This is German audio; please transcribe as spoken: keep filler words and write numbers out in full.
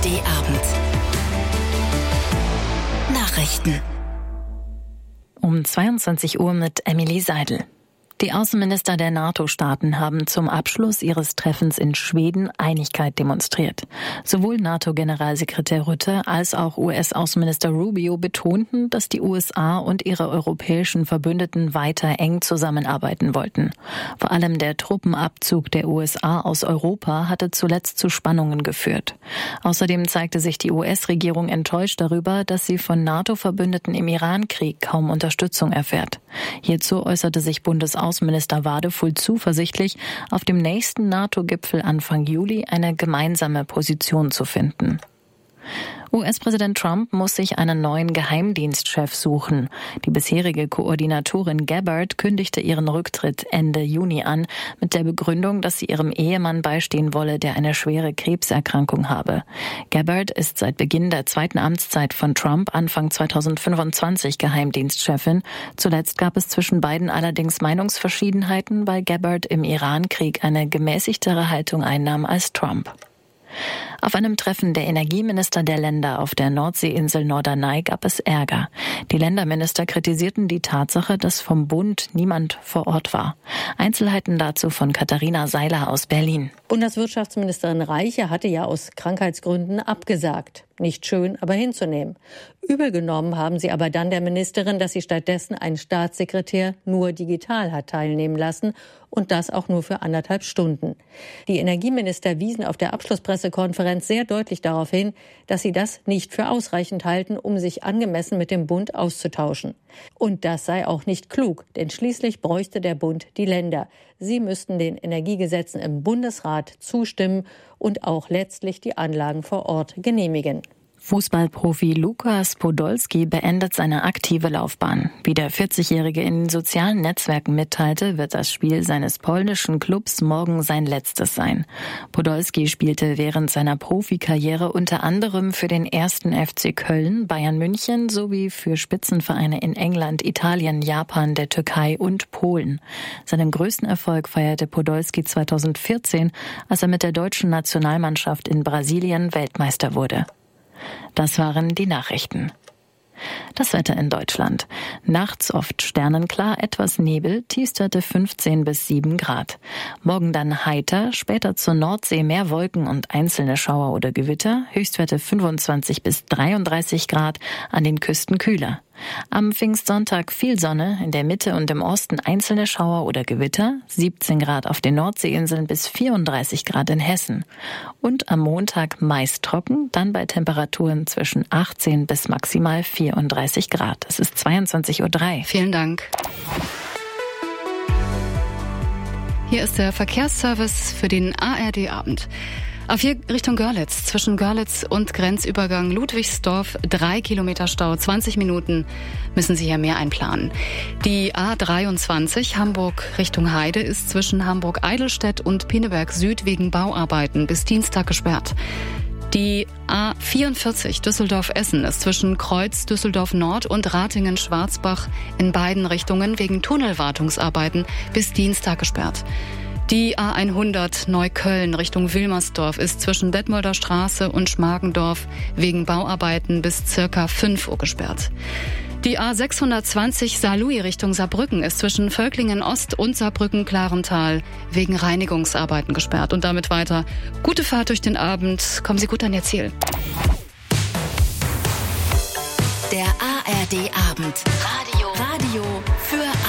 D-Abend. Nachrichten. Um zweiundzwanzig Uhr mit Emily Seidel. Die Außenminister der NATO-Staaten haben zum Abschluss ihres Treffens in Schweden Einigkeit demonstriert. Sowohl NATO-Generalsekretär Rutte als auch U S-Außenminister Rubio betonten, dass die U S A und ihre europäischen Verbündeten weiter eng zusammenarbeiten wollten. Vor allem der Truppenabzug der U S A aus Europa hatte zuletzt zu Spannungen geführt. Außerdem zeigte sich die U S-Regierung enttäuscht darüber, dass sie von NATO-Verbündeten im Iran-Krieg kaum Unterstützung erfährt. Hierzu äußerte sich Bundesaußenminister Außenminister Wadefuhl zuversichtlich, auf dem nächsten NATO-Gipfel Anfang Juli eine gemeinsame Position zu finden. U S-Präsident Trump muss sich einen neuen Geheimdienstchef suchen. Die bisherige Koordinatorin Gabbard kündigte ihren Rücktritt Ende Juni an, mit der Begründung, dass sie ihrem Ehemann beistehen wolle, der eine schwere Krebserkrankung habe. Gabbard ist seit Beginn der zweiten Amtszeit von Trump Anfang zweitausendfünfundzwanzig Geheimdienstchefin. Zuletzt gab es zwischen beiden allerdings Meinungsverschiedenheiten, weil Gabbard im Iran-Krieg eine gemäßigtere Haltung einnahm als Trump. Auf einem Treffen der Energieminister der Länder auf der Nordseeinsel Norderney gab es Ärger. Die Länderminister kritisierten die Tatsache, dass vom Bund niemand vor Ort war. Einzelheiten dazu von Katharina Seiler aus Berlin. Bundeswirtschaftsministerin Reiche hatte ja aus Krankheitsgründen abgesagt. Nicht schön, aber hinzunehmen. Übel genommen haben sie aber dann der Ministerin, dass sie stattdessen einen Staatssekretär nur digital hat teilnehmen lassen und das auch nur für anderthalb Stunden. Die Energieminister wiesen auf der Abschlusspressekonferenz sehr deutlich darauf hin, dass sie das nicht für ausreichend halten, um sich angemessen mit dem Bund auszutauschen. Und das sei auch nicht klug, denn schließlich bräuchte der Bund die Länder. Sie müssten den Energiegesetzen im Bundesrat zustimmen und auch letztlich die Anlagen vor Ort genehmigen. Fußballprofi Lukas Podolski beendet seine aktive Laufbahn. Wie der vierzigjährige in den sozialen Netzwerken mitteilte, wird das Spiel seines polnischen Clubs morgen sein letztes sein. Podolski spielte während seiner Profikarriere unter anderem für den ersten F C Köln, Bayern München sowie für Spitzenvereine in England, Italien, Japan, der Türkei und Polen. Seinen größten Erfolg feierte Podolski zweitausendvierzehn, als er mit der deutschen Nationalmannschaft in Brasilien Weltmeister wurde. Das waren die Nachrichten. Das Wetter in Deutschland. Nachts oft sternenklar, etwas Nebel, Tiefstwerte fünfzehn bis sieben Grad. Morgen dann heiter, später zur Nordsee mehr Wolken und einzelne Schauer oder Gewitter, Höchstwerte fünfundzwanzig bis dreiunddreißig Grad, an den Küsten kühler. Am Pfingstsonntag viel Sonne, in der Mitte und im Osten einzelne Schauer oder Gewitter, siebzehn Grad auf den Nordseeinseln bis vierunddreißig Grad in Hessen. Und am Montag meist trocken, dann bei Temperaturen zwischen achtzehn bis maximal vierunddreißig Grad. Es ist zweiundzwanzig Uhr drei. Vielen Dank. Hier ist der Verkehrsservice für den A R D-Abend. A vier Richtung Görlitz, zwischen Görlitz und Grenzübergang Ludwigsdorf, drei Kilometer Stau, zwanzig Minuten müssen Sie hier mehr einplanen. Die A dreiundzwanzig Hamburg Richtung Heide ist zwischen Hamburg-Eidelstedt und Pinneberg Süd wegen Bauarbeiten bis Dienstag gesperrt. Die A vierundvierzig Düsseldorf-Essen ist zwischen Kreuz Düsseldorf Nord und Ratingen-Schwarzbach in beiden Richtungen wegen Tunnelwartungsarbeiten bis Dienstag gesperrt. Die A hundert Neukölln Richtung Wilmersdorf ist zwischen Detmolder Straße und Schmargendorf wegen Bauarbeiten bis circa fünf Uhr gesperrt. Die A sechshundertzwanzig Saarlouis Richtung Saarbrücken ist zwischen Völklingen Ost und Saarbrücken-Klarental wegen Reinigungsarbeiten gesperrt. Und damit weiter. Gute Fahrt durch den Abend. Kommen Sie gut an Ihr Ziel. Der A R D-Abend. Radio. Radio für